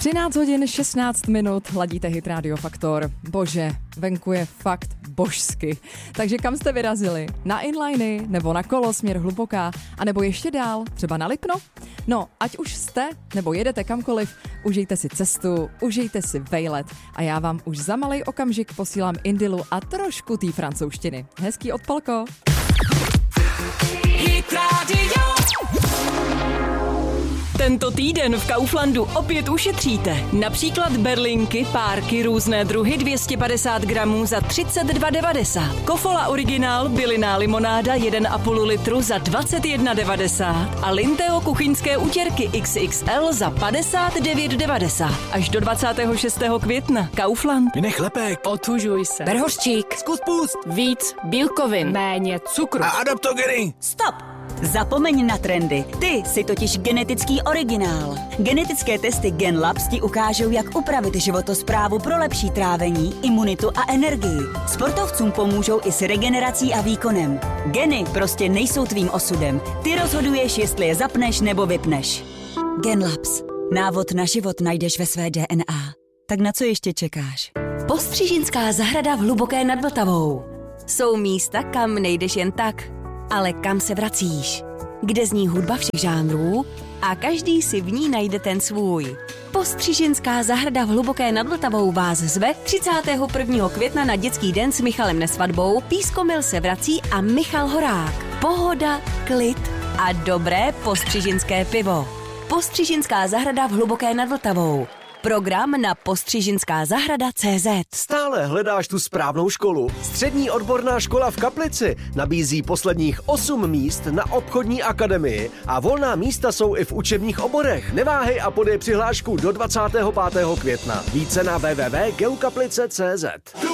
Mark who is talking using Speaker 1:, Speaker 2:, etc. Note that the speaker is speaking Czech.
Speaker 1: 13 hodin 16 minut, hladíte Hit Radio Faktor. Bože, venku je fakt božsky. Takže kam jste vyrazili? Na inliny, nebo na kolo směr Hluboká, a nebo ještě dál, třeba na Lipno? No, ať už jste, nebo jedete kamkoliv, užijte si cestu, užijte si vejlet a já vám už za malej okamžik posílám Indilu a trošku té francouzštiny. Hezký odpolko.
Speaker 2: Hit Radio. Tento týden v Kauflandu opět ušetříte. Například berlinky, párky, různé druhy 250 gramů za 32,90. Kofola originál, bylinná limonáda 1,5 litru za 21,90. A Linteo kuchyňské utěrky XXL za 59,90. Až do 26. května. Kaufland.
Speaker 3: Vynech lepek.
Speaker 4: Otužuj se.
Speaker 5: Ber hořčík.
Speaker 3: Zkus pust.
Speaker 4: Víc bílkovin. Méně cukru.
Speaker 3: A Adaptogeny.
Speaker 5: Stop! Zapomeň na trendy. Ty jsi totiž genetický originál. Genetické testy GenLabs ti ukážou, jak upravit životosprávu pro lepší trávení, imunitu a energii. Sportovcům pomůžou i s regenerací a výkonem. Geny prostě nejsou tvým osudem. Ty rozhoduješ, jestli je zapneš nebo vypneš. GenLabs. Návod na život najdeš ve své DNA. Tak na co ještě čekáš?
Speaker 6: Postřižinská zahrada v Hluboké nad Vltavou. Jsou místa, kam nejdeš jen tak, ale kam se vracíš. Kde zní hudba všech žánrů a každý si v ní najde ten svůj. Postřižinská zahrada v Hluboké nad Vltavou vás zve 31. května na dětský den s Michalem Nesvadbou, Pískomil se vrací a Michal Horák. Pohoda, klid a dobré postřižinské pivo. Postřižinská zahrada v Hluboké nad Vltavou. Program na postřižinskázahrada.cz.
Speaker 7: Stále hledáš tu správnou školu? Střední odborná škola v Kaplici nabízí posledních 8 míst na obchodní akademii a volná místa jsou i v učebních oborech. Neváhej a podej přihlášku do 25. května. Více na www.geukaplice.cz.